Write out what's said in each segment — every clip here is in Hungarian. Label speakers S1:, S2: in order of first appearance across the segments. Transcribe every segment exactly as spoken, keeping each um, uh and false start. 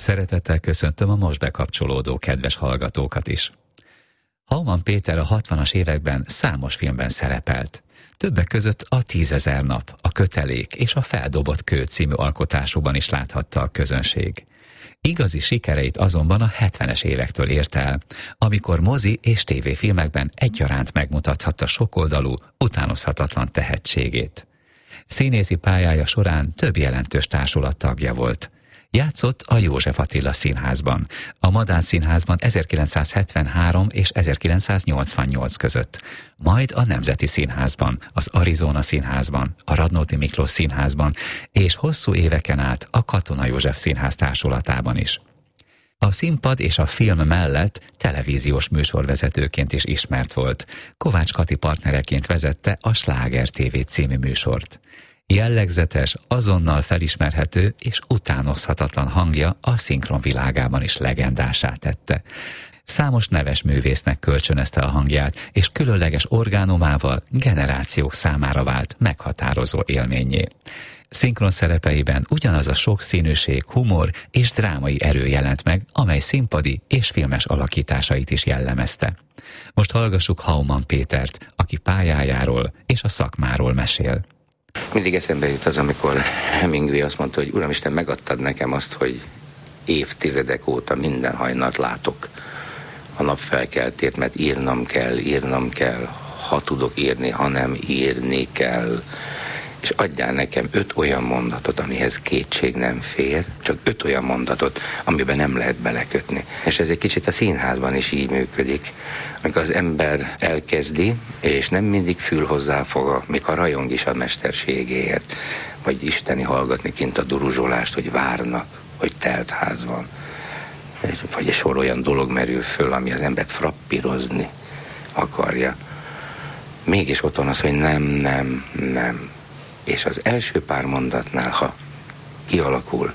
S1: Szeretettel köszöntöm a most bekapcsolódó kedves hallgatókat is. Hauman Péter a hatvanas években számos filmben szerepelt. Többek között a Tízezer nap, a Kötelék és a Feldobott kő című alkotásokban is láthatta a közönség. Igazi sikereit azonban a hetvenes évektől ért el, amikor mozi és tévéfilmekben egyaránt megmutathatta sokoldalú, utánozhatatlan tehetségét. Színészi pályája során több jelentős társulat tagja volt. Játszott a József Attila Színházban, a Madách Színházban ezerkilencszázhetvenhárom és ezerkilencszáznyolcvannyolc között, majd a Nemzeti Színházban, az Arizona Színházban, a Radnóti Miklós Színházban, és hosszú éveken át a Katona József Színház társulatában is. A színpad és a film mellett televíziós műsorvezetőként is ismert volt. Kovács Kati partnereként vezette a Sláger té vé című műsort. Jellegzetes, azonnal felismerhető és utánozhatatlan hangja a szinkron világában is legendásá tette. Számos neves művésznek kölcsönözte a hangját, és különleges orgánumával generációk számára vált meghatározó élménnyé. Szinkron szerepeiben ugyanaz a sokszínűség, humor és drámai erő jelent meg, amely színpadi és filmes alakításait is jellemezte. Most hallgassuk Hauman Pétert, aki pályájáról és a szakmáról mesél.
S2: Mindig eszembe jut az, amikor Hemingway azt mondta, hogy Uramisten, megadtad nekem azt, hogy évtizedek óta minden hajnalt látok a napfelkeltét, mert írnom kell, írnom kell, ha tudok írni, ha nem írni kell. És adjál nekem öt olyan mondatot, amihez kétség nem fér, csak öt olyan mondatot, amiben nem lehet belekötni. És ez egy kicsit a színházban is így működik. Amikor az ember elkezdi, és nem mindig fül hozzáfog, mikor rajong is a mesterségéért, vagy isteni hallgatni kint a duruzsolást, hogy várnak, hogy telt ház van. Vagy egy sor olyan dolog merül föl, ami az embert frappírozni akarja. Mégis ott van az, hogy nem, nem, nem. És az első pár mondatnál, ha kialakul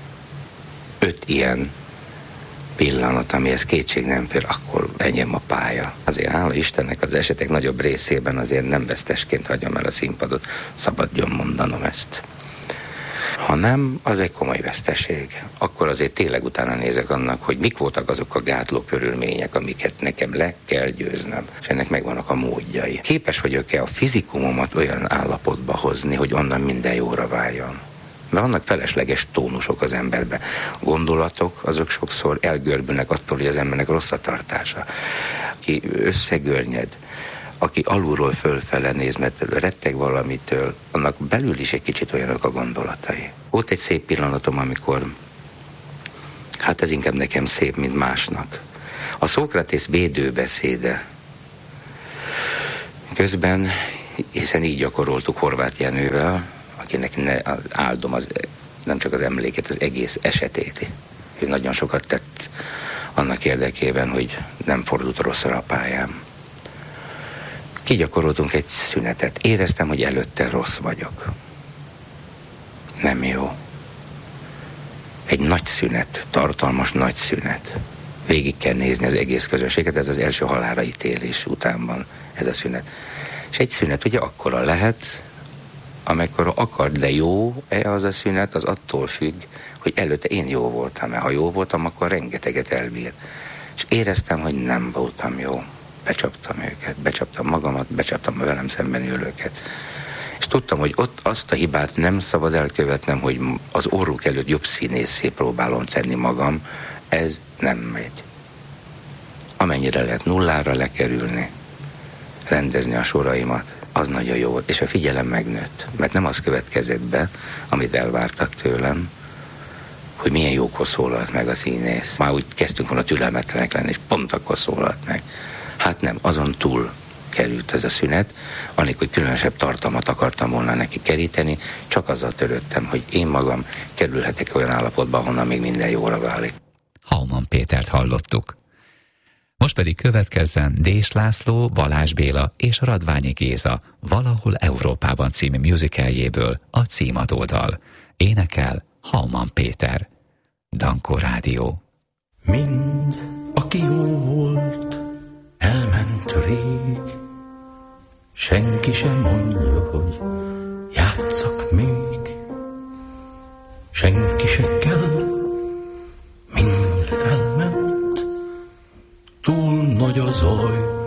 S2: öt ilyen pillanat, amihez kétség nem fér, akkor enyém a pálya. Azért hála Istennek az esetek nagyobb részében azért nem vesztesként hagyom el a színpadot, szabadjon mondanom ezt. Ha nem, az egy komoly veszteség. Akkor azért tényleg utána nézek annak, hogy mik voltak azok a gátló körülmények, amiket nekem le kell győznem, és ennek megvannak a módjai. Képes vagyok-e a fizikumomat olyan állapotba hozni, hogy onnan minden jóra váljon? Mert vannak felesleges tónusok az emberben. A gondolatok, azok sokszor elgörbülnek attól, hogy az embernek rossz a tartása. Aki összegörnyed, aki alulról fölfele néz, mert retteg valamitől, annak belül is egy kicsit olyanok a gondolatai. Volt egy szép pillanatom, amikor, hát ez inkább nekem szép, mint másnak. A Szókratész védőbeszéde. Közben, hiszen így gyakoroltuk Horváth Jenővel, akinek ne áldom az, nem csak az emléket, az egész esetét. Ő nagyon sokat tett annak érdekében, hogy nem fordult rosszra a pályám. Kigyakoroltunk egy szünetet. Éreztem, hogy előtte rossz vagyok. Nem jó. Egy nagy szünet, tartalmas nagy szünet. Végig kell nézni az egész közönséget, ez az első halálra ítélés után van ez a szünet. És egy szünet ugye akkora lehet, amikor akar, de jó-e az a szünet, az attól függ, hogy előtte én jó voltam. Mert ha jó voltam, akkor rengeteget elbír. És éreztem, hogy nem voltam jó. Becsaptam őket, becsaptam magamat, becsaptam a velem szemben ülőket. És tudtam, hogy ott azt a hibát nem szabad elkövetnem, hogy az orruk előtt jobb színészé próbálom tenni magam. Ez nem megy. Amennyire lehet nullára lekerülni, rendezni a soraimat, az nagyon jó volt. És a figyelem megnőtt, mert nem az következett be, amit elvártak tőlem, hogy milyen jókor szólalt meg a színész. Már úgy kezdtünk volna türelmetlenek lenni, és pont akkor szólalt meg. Hát nem, azon túl került ez a szünet, anélkül, hogy különösebb tartalmat akartam volna neki keríteni, csak azzal törődtem, hogy én magam kerülhetek olyan állapotba, ahonnan még minden jóra válik.
S1: Hauman Pétert hallottuk. Most pedig következzen Dés László, Balázs Béla és Radványi Géza Valahol Európában című musicaljéből a címadódal. Énekel Hauman Péter. Dankó Rádió.
S3: Mind, aki jó volt, elment rég, senki sem mondja, hogy játsszak még, senki se kell, túl nagy a zaj.